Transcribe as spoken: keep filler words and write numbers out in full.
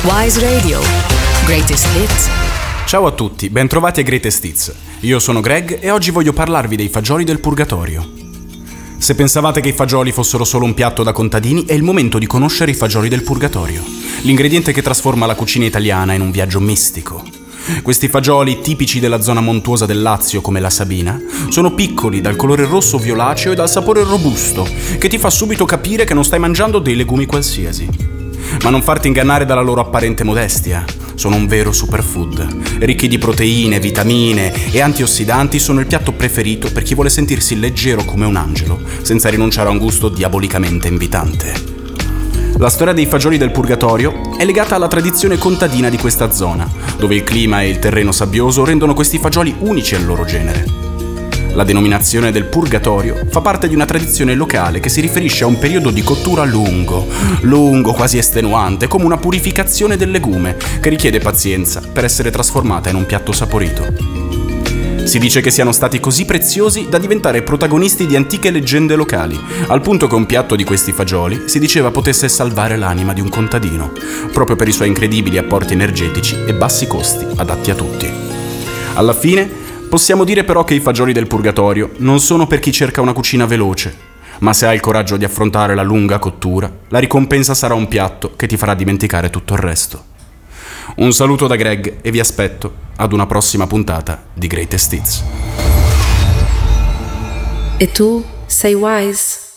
Wise Radio. Greatest Hits. Ciao a tutti, bentrovati a Greatest Hits. Io sono Greg e oggi voglio parlarvi dei fagioli del purgatorio. Se pensavate che i fagioli fossero solo un piatto da contadini, è il momento di conoscere i fagioli del purgatorio, l'ingrediente che trasforma la cucina italiana in un viaggio mistico. Questi fagioli, tipici della zona montuosa del Lazio come la Sabina, sono piccoli, dal colore rosso violaceo e dal sapore robusto, che ti fa subito capire che non stai mangiando dei legumi qualsiasi. Ma non farti ingannare dalla loro apparente modestia. Sono un vero superfood. Ricchi di proteine, vitamine e antiossidanti, sono il piatto preferito per chi vuole sentirsi leggero come un angelo, senza rinunciare a un gusto diabolicamente invitante. La storia dei fagioli del purgatorio è legata alla tradizione contadina di questa zona, dove il clima e il terreno sabbioso rendono questi fagioli unici al loro genere. La denominazione del purgatorio fa parte di una tradizione locale che si riferisce a un periodo di cottura lungo, lungo, quasi estenuante, come una purificazione del legume, che richiede pazienza per essere trasformata in un piatto saporito. Si dice che siano stati così preziosi da diventare protagonisti di antiche leggende locali, al punto che un piatto di questi fagioli si diceva potesse salvare l'anima di un contadino, proprio per i suoi incredibili apporti energetici e bassi costi adatti a tutti. Alla fine, possiamo dire però che i fagioli del purgatorio non sono per chi cerca una cucina veloce, ma se hai il coraggio di affrontare la lunga cottura, la ricompensa sarà un piatto che ti farà dimenticare tutto il resto. Un saluto da Greg e vi aspetto ad una prossima puntata di Greatest Hits. E tu sei Wise?